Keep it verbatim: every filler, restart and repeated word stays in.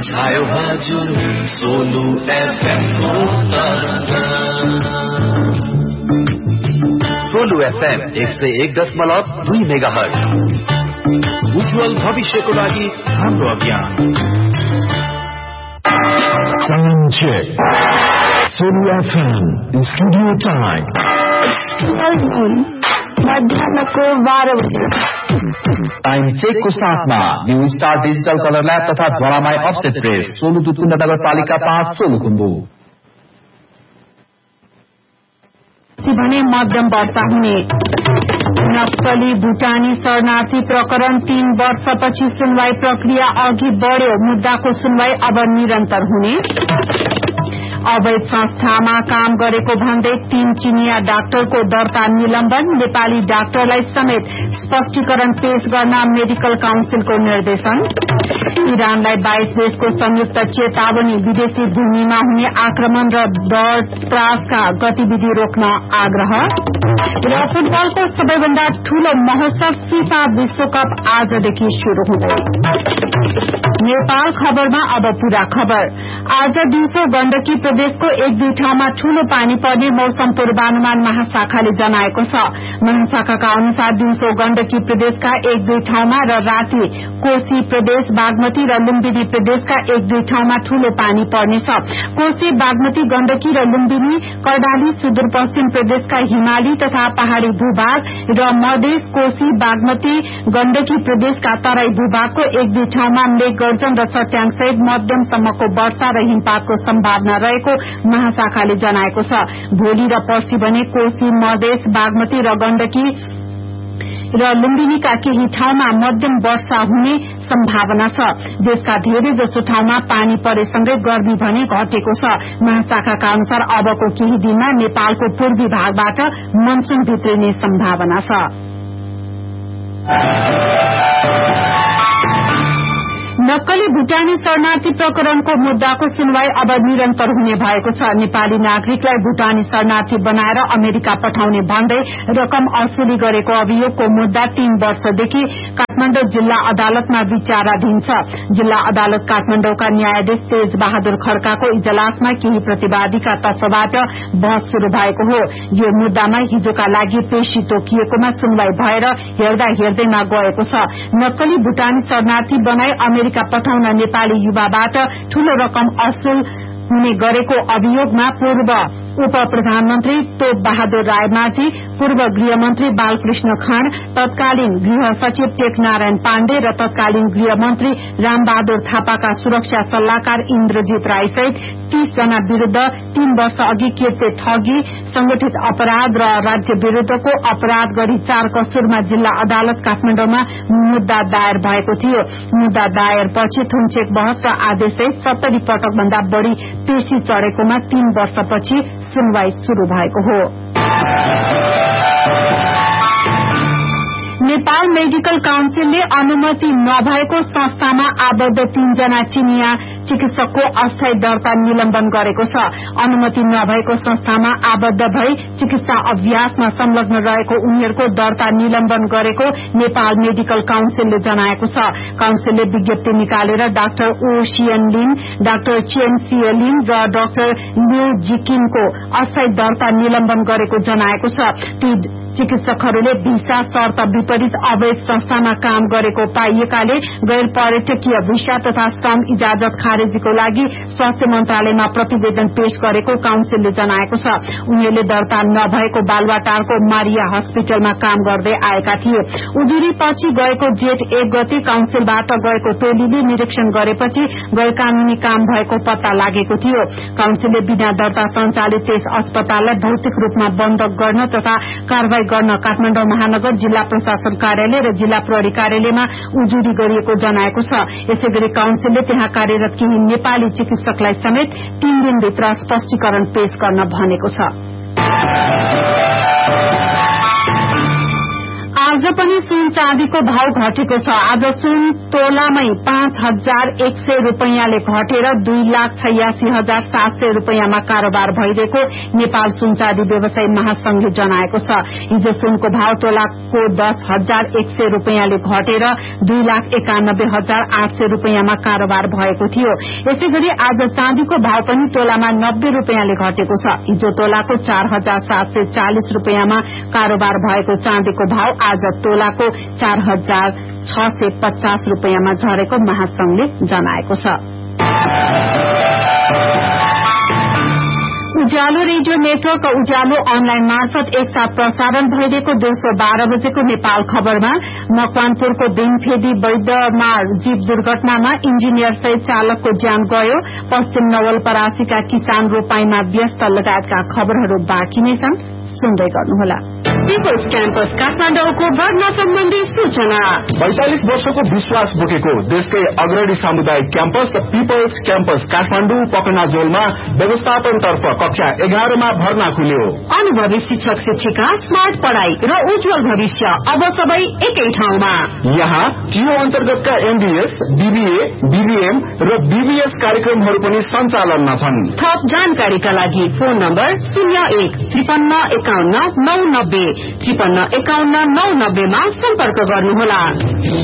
छायो हजुर सोलु एफएम को सोलु एफएम एक सय एक दशमलव दुई मेगा हर्ज उज्जवल भविष्यको लागि हाम्रो अभियान। Sound check. Solu F M Studio Time. मध्याहको बाह्र बजे टाइम चेक को साथमा new star digital colour lab तथा ज्वालामाई अफसेट प्रेस सोलु दुतुण्ड नगरपालिका पाँच सोलुखुम्बु। भने मध्यम वर्षा हुने। नक्सली भुटानी शरणार्थी प्रकरण तीन वर्षपछि सुनवाई प्रक्रिया अघि बढ्यो। मुद्दाको सुनवाई अब निरन्तर हुने। अवैध संस्थामा काम गरेको भन्दै तीन चिनिया डाक्टरको दर्ता निलम्बन। नेपाली डाक्टरलाई समेत स्पष्टीकरण पेश गर्न मेडिकल काउन्सिलको निर्देशन। इरानलाई बाइस देशको संयुक्त चेतावनी। विदेशी भूमिमा हुने आक्रमण र दर त्रासका गतिविधि रोक्न आग्रह। र फुटबलको सबैभन्दा ठूलो महोत्सव फिफा विश्वकप आजदेखि शुरू हुँदै। नेपाल खबरमा अब पूरा खबर। आज दिउँसो गण्डकी प्रदेशको एक दुई ठाउँमा ठूलो पानी पर्ने मौसम पूर्वानुमान महाशाखाले जनाएको छ। महाशाखाका अनुसार दिउँसो गण्डकी प्रदेशका एक दुई ठाउँमा र राति कोशी प्रदेश बागमती र लुम्बिनी प्रदेशका एक दुई ठाउँमा ठूलो पानी पर्नेछ। कोशी बागमती गण्डकी र लुम्बिनी कर्णाली सुदूरपश्चिम प्रदेशका हिमाली तथा पहाड़ी भूभाग र मधेस कोशी बागमती गण्डकी प्रदेशका तराई भूभागको एक दुई ठाउँमा मेघ गर्जन र चट्याङ सहित मध्यमसम्मको वर्षा र हिमपातको सम्भावना रहेको महाशाखाले जनाएको छ। भोलि र पर्सि भने कोशी मधेस बागमती र गण्डकी र लुम्बिनीका केही ठाउँमा मध्यम वर्षा हुने सम्भावना छ। देशका धेरै जसो ठाउँमा पानी परेसँगै गर्मी भने घटेको छ। महाशाखाका अनुसार अबको केही दिनमा नेपालको पूर्वी भागबाट मनसून भित्रिने सम्भावना छ। नक्कली भुटानी शरणार्थी प्रकरणको मुद्दाको सुनवाई अब निरन्तर हुने भएको छ। नेपाली नागरिकलाई भुटानी शरणार्थी बनाएर अमेरिका पठाउने भन्दै रकम असुली गरेको अभियोगको मुद्दा तीन वर्षदेखि काठमाडौँ जिल्ला अदालतमा विचाराधीन छ। जिल्ला अदालत काठमाडौँका न्यायाधीश तेज बहादुर खड्काको इजलासमा केही प्रतिवादीका तर्फबाट बहस शुरू भएको हो। यो मुद्दामा हिजोका लागि पेशी तोकिएकोमा सुनवाई भएर हेर्दा हेर्दैमा गएको छ। नक्कली भुटानी शरणार्थी बनाई अमेरिका पठाउन नेपाली युवाबाट ठूलो रकम असुल हुने गरेको अभियोगमा पूर्व उप प्रधानमन्त्री तोप बहादुर रायमाझी, पूर्व गृहमन्त्री बालकृष्ण खाँड, तत्कालीन गृह सचिव टेकनारायण पाण्डे र तत्कालीन गृहमन्त्री रामबहादुर थापाका सुरक्षा सल्लाहकार इन्द्रजित राई सहित तीस जना विरूद्ध तीन वर्ष अघि कृत्य ठगी, संगठित अपराध र राज्य विरूद्धको अपराध गरी चार कसुरमा जिल्ला अदालत काठमाडौँमा मुद्दा दायर भएको थियो। मुद्दा दायर पछि थुनचेक बहस र आदेशसहित सत्तरी पटक भन्दा बढ़ी पेशी चढ़ेकोमा तीन वर्षपछि सुनवाई शुरू भएको हो। नेपाल मेडिकल काउन्सिलले अनुमति नभएको संस्थामा आबद्ध तीनजना चिनिया चिकित्सकको अस्थायी दर्ता निलम्बन गरेको छ। अनुमति नभएको संस्थामा आबद्ध भई चिकित्सा अभ्यासमा संलग्न रहेको उनीहरूको दर्ता निलम्बन गरेको नेपाल मेडिकल काउन्सिलले जनाएको छ। काउन्सिलले विज्ञप्ति निकालेर डाक्टर ओ सियन लिन, डाक्टर चेन सियलिन र डाक्टर ल्यू जिकिनको अस्थायी दर्ता निलम्बन गरेको जनाएको छ। ती चिकित्सकहरूले भिसा शर्त विपरीत अवैध संस्थामा काम गरेको पाइएकाले गैर पर्यटकीय भिसा तथा श्रम इजाजत खारेजीको लागि स्वास्थ्य मन्त्रालयमा प्रतिवेदन पेश गरेको काउन्सिलले जनाएको छ। उनीहरूले दर्ता नभएको बालुवाटारको मारिया हस्पिटलमा काम गर्दै आएका थिए। उजुरी पछि गएको जेठ एक गते काउन्सिलबाट गएको टोलीले निरीक्षण गरेपछि गैर कानूनी काम भएको पत्ता लागेको थियो। काउन्सिलले बिना दर्ता सञ्चालित त्यस अस्पताललाई भौतिक रूपमा बन्द गर्न तथा कारवाही गर्न काठमाडौँ महानगर जिल्ला प्रशासन कार्यालय र जिल्ला प्रहरी कार्यालयमा उजुरी गरिएको जनाएको छ। यसैगरी काउन्सिलले त्यहाँ कार्यरत केही नेपाली चिकित्सकलाई समेत तीन दिनभित्र स्पष्टीकरण पेश गर्न भनेको छ। आज पनि सुन चाँदीको भाव घटेको छ। आज सुन तोलामै पाँच हजार एक सय रूपियाँले घटेर दुई लाख छयासी हजार सात सय रूपियाँमा कारोबार भइरहेको नेपाल सुन चाँदी व्यवसायी महासंघले जनाएको छ। हिजो सुनको भाव तोलाको दस हजार एक सय रूपियाँले घटेर दुई लाख एकानब्बे हजार आठ सय रूपियाँमा कारोबार भएको थियो। यसै गरी आज चाँदीको भाव पनि तोलामा नब्बे रूपियाँले घटेको छ। हिजो तोलाको चार हजार सात सय चालिस रूपियाँमा कारोबार भएको चाँदीको भाव आज तोलाको चार हजार छ सय पचास रूपियाँमा झरेको महासंघले जनाएको छ। उज्यालो रेडियो नेटवर्क उज्यालो अनलाइन मार्फत एकसाथ प्रसारण भइरहेको दिउँसो बाह्र बजेको नेपाल खबरमा मकवानपुरको दिनफेदी वैद्यमा जीव दुर्घटनामा इन्जिनियर सहित चालकको ज्यान गयो। पश्चिम नवलपरासीका किसान रोपाईमा व्यस्त लगायतका खबरहरू बाँकी नै छन्, सुन्दै गर्नुहोला। पीपल्स क्याम्पस काठमाडौँको भर्ना सम्बन्धी सूचना। पैंतालिस वर्षको विश्वास बोकेको देशकै अग्रणी सामुदायिक क्याम्पस पीपल्स क्याम्पस काठमाडौँ पकनाजोलमा व्यवस्थापनतर्फ कक्षा एघारमा भर्ना खुल्यो। अनुभवी शिक्षक शिक्षिका, स्मार्ट पढ़ाई र उज्जवल भविष्य अब सबै एकै ठाउँमा। यहाँ टिओ अन्तर्गतका एमबीएस, बीबीए, बीबीएम र बीबीएस कार्यक्रमहरू पनि सञ्चालनमा छन्। थप जानकारीका लागि फोन नम्बर शून्य एक त्रिपन्न एकाउन्न नौ नब्बे त्रिपन्न एकाउन्न नौ नब्बेमा सम्पर्क गर्नुहोला।